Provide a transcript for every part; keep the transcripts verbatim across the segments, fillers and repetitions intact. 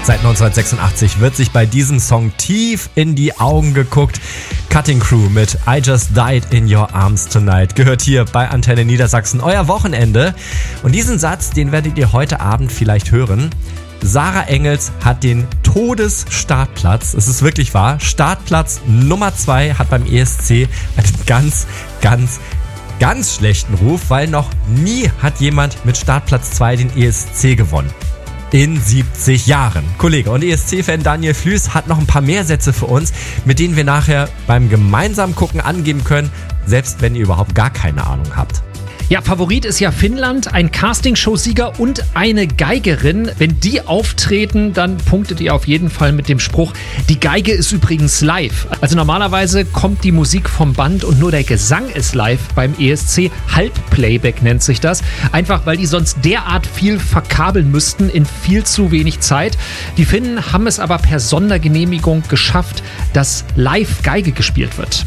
Seit neunzehnhundertsechsundachtzig wird sich bei diesem Song tief in die Augen geguckt. Cutting Crew mit I Just Died in Your Arms Tonight gehört hier bei Antenne Niedersachsen, euer Wochenende. Und diesen Satz, den werdet ihr heute Abend vielleicht hören. Sarah Engels hat den Todesstartplatz, es ist wirklich wahr, Startplatz Nummer zwei hat beim E S C einen ganz, ganz, ganz schlechten Ruf, weil noch nie hat jemand mit Startplatz zwei den E S C gewonnen. In siebzig Jahren. Kollege und E S C-Fan Daniel Flüß hat noch ein paar mehr Sätze für uns, mit denen wir nachher beim gemeinsamen Gucken angeben können, selbst wenn ihr überhaupt gar keine Ahnung habt. Ja, Favorit ist ja Finnland, ein Castingshow-Sieger und eine Geigerin. Wenn die auftreten, dann punktet ihr auf jeden Fall mit dem Spruch, die Geige ist übrigens live. Also normalerweise kommt die Musik vom Band und nur der Gesang ist live beim E S C. Halbplayback nennt sich das. Einfach, weil die sonst derart viel verkabeln müssten in viel zu wenig Zeit. Die Finnen haben es aber per Sondergenehmigung geschafft, dass live Geige gespielt wird.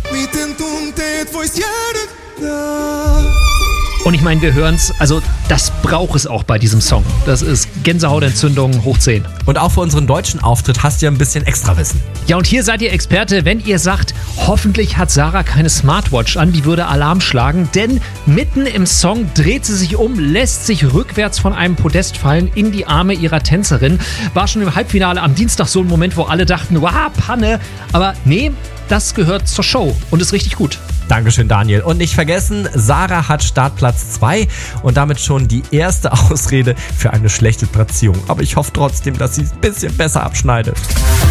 Und ich meine, wir hören es, also das braucht es auch bei diesem Song. Das ist Gänsehautentzündung hoch zehn. Und auch für unseren deutschen Auftritt hast du ja ein bisschen extra Wissen. Ja, und hier seid ihr Experte, wenn ihr sagt, hoffentlich hat Sarah keine Smartwatch an, die würde Alarm schlagen. Denn mitten im Song dreht sie sich um, lässt sich rückwärts von einem Podest fallen in die Arme ihrer Tänzerin. War schon im Halbfinale am Dienstag so ein Moment, wo alle dachten, wow, Panne. Aber nee, das gehört zur Show und ist richtig gut. Dankeschön, Daniel. Und nicht vergessen, Sarah hat Startplatz zwei und damit schon die erste Ausrede für eine schlechte Platzierung. Aber ich hoffe trotzdem, dass sie es ein bisschen besser abschneidet.